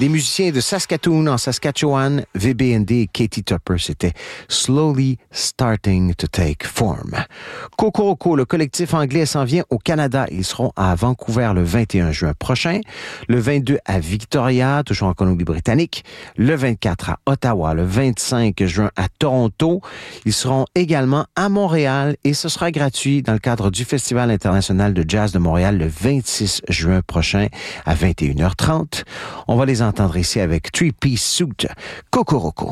Des musiciens de Saskatoon en Saskatchewan, VBND et Katie Tupper, c'était Slowly Starting to Take Form. Kokoroko, le collectif anglais, s'en vient au Canada. Ils seront à Vancouver le 21 juin prochain, le 22 à Victoria, toujours en Colombie-Britannique, le 24 à Ottawa, le 25 juin à Toronto. Ils seront également à Montréal et ce sera gratuit dans le cadre du Festival international de jazz de Montréal le 26 juin prochain à 21h30. On va les entendre ici avec Three Piece Suit, Kokoroko.